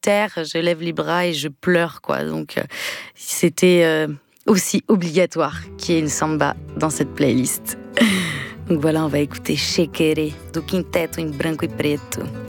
terre, je lève les bras et je pleure, quoi. Donc, c'était aussi obligatoire qu'il y ait une samba dans cette playlist. Donc voilà, on va écouter Che Querer, do Quinteto em Branco e Preto.